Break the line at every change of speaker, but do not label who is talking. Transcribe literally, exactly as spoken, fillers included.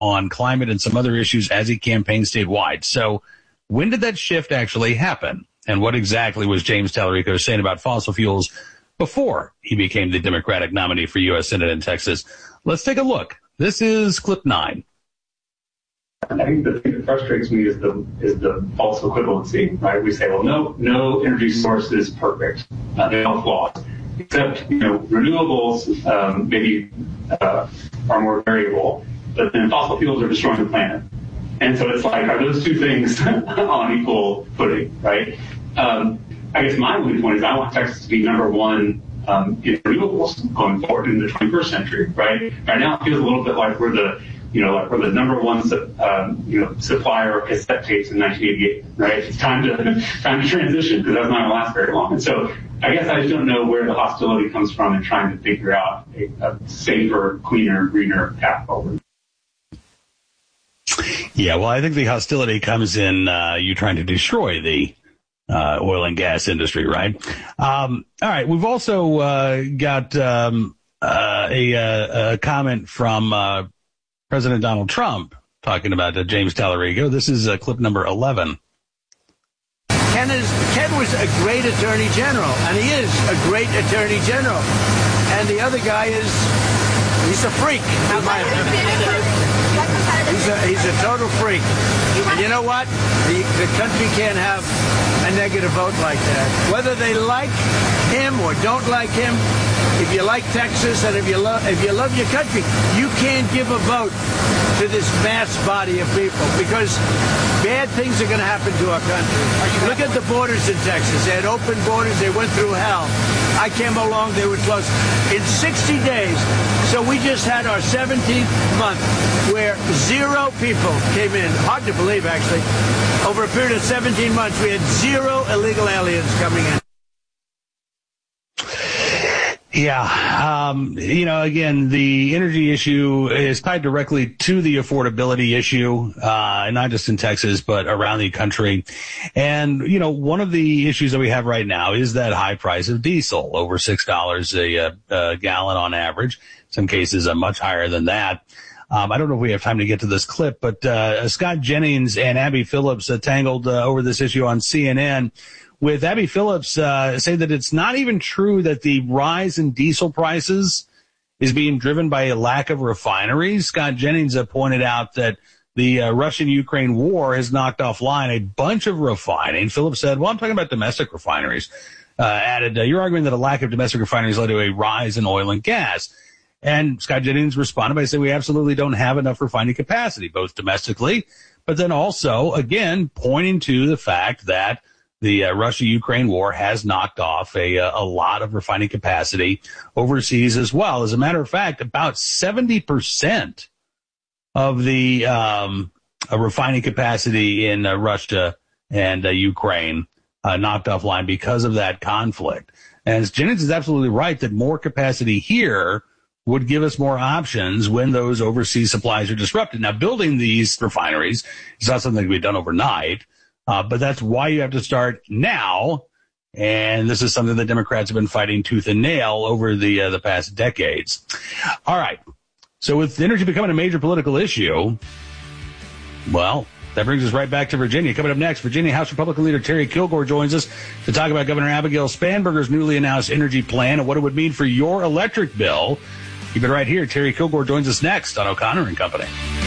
on climate and some other issues as he campaigned statewide. So when did that shift actually happen? And what exactly was James Tallarico saying about fossil fuels before he became the Democratic nominee for U S Senate in Texas? Let's take a look. This is clip nine.
I think the thing that frustrates me is the is the false equivalency, right? We say, well, no, no energy source is perfect. Uh, they're all flawed. Except, you know, renewables um, maybe uh, are more variable, but then fossil fuels are destroying the planet. And so it's like, are those two things on equal footing, right? Um, I guess my only point is I want Texas to be number one um, in renewables going forward in the twenty-first century, right? Right now it feels a little bit like we're the You know, like we're the number one, um, you know, supplier of cassette tapes in nineteen eighty-eight, right? It's time to time to transition because that's not going to last very long. And so, I guess I just don't know where the hostility comes from in trying to figure out a, a safer, cleaner, greener path forward.
Yeah, well, I think the hostility comes in uh, you trying to destroy the uh, oil and gas industry, right? Um, all right, we've also uh, got um, uh, a, a comment from. Uh, President Donald Trump talking about uh, James Tallarico. This is uh, clip number eleven.
Ken, is, Ken was a great attorney general, and he is a great attorney general. And the other guy is, he's a freak. In my opinion. He's a, he's a total freak. And you know what? The, the country can't have a negative vote like that. Whether they like him or don't like him, if you like Texas and if you love if you love your country, you can't give a vote to this vast body of people because bad things are going to happen to our country. Look at the borders in Texas. They had open borders. They went through hell. I came along. They were closed in sixty days. So we just had our seventeenth month where zero people came in. Hard to believe, actually. Over a period of seventeen months, we had zero illegal aliens coming in.
Yeah. Um, you know, again, the energy issue is tied directly to the affordability issue, uh, not just in Texas, but around the country. And, you know, one of the issues that we have right now is that high price of diesel, over six dollars a, a, a gallon on average. In some cases, uh, much higher than that. Um, I don't know if we have time to get to this clip, but uh, Scott Jennings and Abby Phillips uh, tangled uh, over this issue on C N N. With Abby Phillips uh, say that it's not even true that the rise in diesel prices is being driven by a lack of refineries. Scott Jennings uh, pointed out that the uh, Russian-Ukraine war has knocked offline a bunch of refining. Phillips said, well, I'm talking about domestic refineries. Uh, added, uh, you're arguing that a lack of domestic refineries led to a rise in oil and gas. And Scott Jennings responded by saying we absolutely don't have enough refining capacity, both domestically, but then also, again, pointing to the fact that the uh, Russia-Ukraine war has knocked off a, a lot of refining capacity overseas as well. As a matter of fact, about seventy percent of the um, uh, refining capacity in uh, Russia and uh, Ukraine uh, knocked offline because of that conflict. And Jennings is absolutely right that more capacity here would give us more options when those overseas supplies are disrupted. Now, building these refineries is not something that can be done overnight. Uh, but that's why you have to start now. And this is something that Democrats have been fighting tooth and nail over the uh, the past decades. All right. So with energy becoming a major political issue, well, that brings us right back to Virginia. Coming up next, Virginia House Republican leader Terry Kilgore joins us to talk about Governor Abigail Spanberger's newly announced energy plan and what it would mean for your electric bill. Keep it right here. Terry Kilgore joins us next on O'Connor and Company.